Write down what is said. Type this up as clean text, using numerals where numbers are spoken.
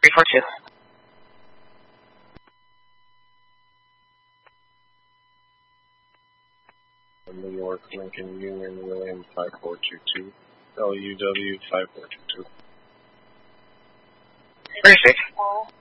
342. New York, Lincoln, Union, William 5422. LUW 5422. Very safe.